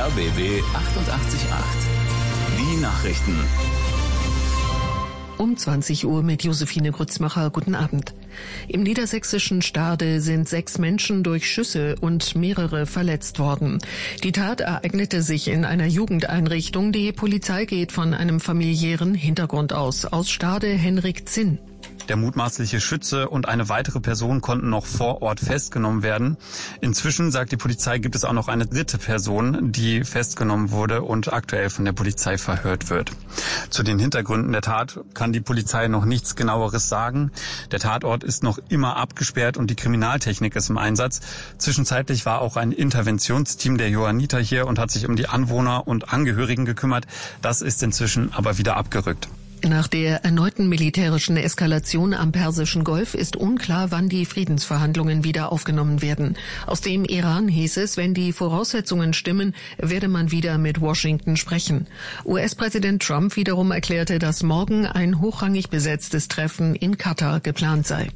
RBB 88.8. Die Nachrichten. Um 20 Uhr mit Josephine Grützmacher. Guten Abend. Im niedersächsischen Stade sind 6 Menschen durch Schüsse und mehrere verletzt worden. Die Tat ereignete sich in einer Jugendeinrichtung. Die Polizei geht von einem familiären Hintergrund aus. Aus Stade Henrik Zinn. Der mutmaßliche Schütze und eine weitere Person konnten noch vor Ort festgenommen werden. Inzwischen, sagt die Polizei, gibt es auch noch eine dritte Person, die festgenommen wurde und aktuell von der Polizei verhört wird. Zu den Hintergründen der Tat kann die Polizei noch nichts Genaueres sagen. Der Tatort ist noch immer abgesperrt und die Kriminaltechnik ist im Einsatz. Zwischenzeitlich war auch ein Interventionsteam der Johanniter hier und hat sich um die Anwohner und Angehörigen gekümmert. Das ist inzwischen aber wieder abgerückt. Nach der erneuten militärischen Eskalation am Persischen Golf ist unklar, wann die Friedensverhandlungen wieder aufgenommen werden. Aus dem Iran hieß es, wenn die Voraussetzungen stimmen, werde man wieder mit Washington sprechen. US-Präsident Trump wiederum erklärte, dass morgen ein hochrangig besetztes Treffen in Katar geplant sei.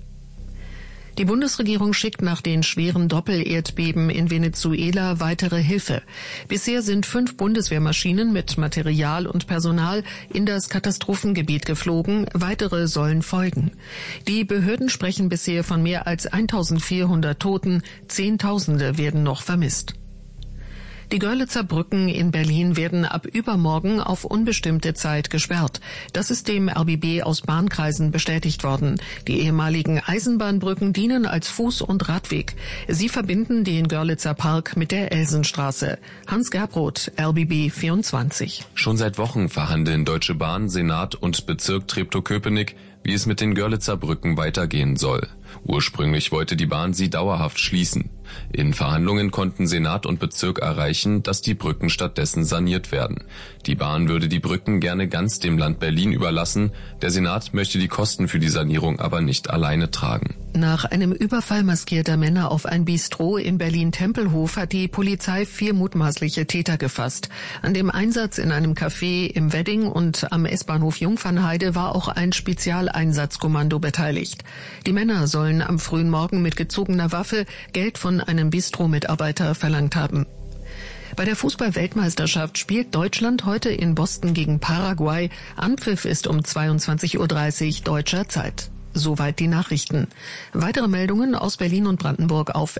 Die Bundesregierung schickt nach den schweren Doppelerdbeben in Venezuela weitere Hilfe. Bisher sind 5 Bundeswehrmaschinen mit Material und Personal in das Katastrophengebiet geflogen. Weitere sollen folgen. Die Behörden sprechen bisher von mehr als 1400 Toten. Zehntausende werden noch vermisst. Die Görlitzer Brücken in Berlin werden ab übermorgen auf unbestimmte Zeit gesperrt. Das ist dem RBB aus Bahnkreisen bestätigt worden. Die ehemaligen Eisenbahnbrücken dienen als Fuß- und Radweg. Sie verbinden den Görlitzer Park mit der Elsenstraße. Hans Gerbroth, RBB 24. Schon seit Wochen verhandeln Deutsche Bahn, Senat und Bezirk Treptow-Köpenick, wie es mit den Görlitzer Brücken weitergehen soll. Ursprünglich wollte die Bahn sie dauerhaft schließen. In Verhandlungen konnten Senat und Bezirk erreichen, dass die Brücken stattdessen saniert werden. Die Bahn würde die Brücken gerne ganz dem Land Berlin überlassen. Der Senat möchte die Kosten für die Sanierung aber nicht alleine tragen. Nach einem Überfall maskierter Männer auf ein Bistro im Berlin-Tempelhof hat die Polizei 4 mutmaßliche Täter gefasst. An dem Einsatz in einem Café im Wedding und am S-Bahnhof Jungfernheide war auch ein Spezialeinsatzkommando beteiligt. Die Männer sollen am frühen Morgen mit gezogener Waffe Geld von einem Bistro-Mitarbeiter verlangt haben. Bei der Fußball-Weltmeisterschaft spielt Deutschland heute in Boston gegen Paraguay. Anpfiff ist um 22:30 Uhr deutscher Zeit. Soweit die Nachrichten. Weitere Meldungen aus Berlin und Brandenburg auf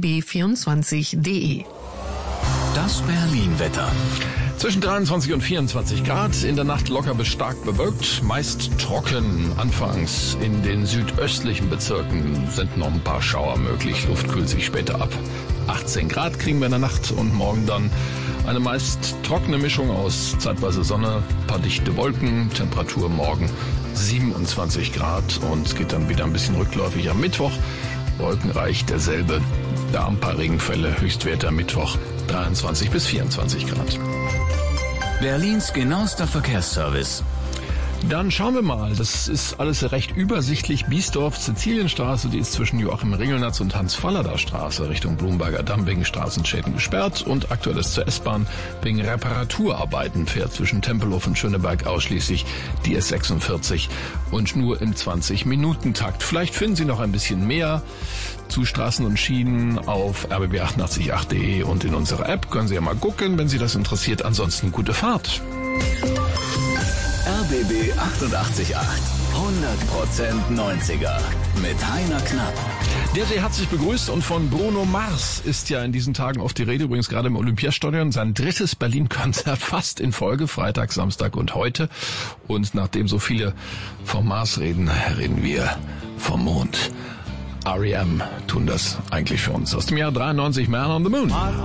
rbb24.de. Das Berlin-Wetter. Zwischen 23 und 24 Grad, in der Nacht locker bis stark bewölkt, meist trocken. Anfangs in den südöstlichen Bezirken sind noch ein paar Schauer möglich, Luft kühlt sich später ab. 18 Grad kriegen wir in der Nacht und morgen dann eine meist trockene Mischung aus zeitweise Sonne, paar dichte Wolken, Temperatur morgen 27 Grad und es geht dann wieder ein bisschen rückläufig am Mittwoch. Wolkenreich derselbe, da ein paar Regenfälle, Höchstwerte am Mittwoch 23 bis 24 Grad. Berlins genauester Verkehrsservice. Dann schauen wir mal, das ist alles recht übersichtlich. Biesdorf, Sizilienstraße, die ist zwischen Joachim Ringelnatz und Hans-Fallada-Straße Richtung Blumberger Damm wegen Straßenschäden gesperrt und aktuell ist zur S-Bahn wegen Reparaturarbeiten fährt zwischen Tempelhof und Schöneberg ausschließlich die S46 und nur im 20-Minuten-Takt. Vielleicht finden Sie noch ein bisschen mehr zu Straßen und Schienen auf rbb888.de und in unserer App. Können Sie ja mal gucken, wenn Sie das interessiert. Ansonsten gute Fahrt. RBB 88.8. 100% 90er. Mit Heiner Knapp. Der Sie herzlich begrüßt und von Bruno Mars ist ja in diesen Tagen oft die Rede, übrigens gerade im Olympiastadion, sein 3. Berlin-Konzert fast in Folge, Freitag, Samstag und heute. Und nachdem so viele vom Mars reden, reden wir vom Mond. R.E.M. tun das eigentlich für uns. Aus dem Jahr 93, Man on the Moon.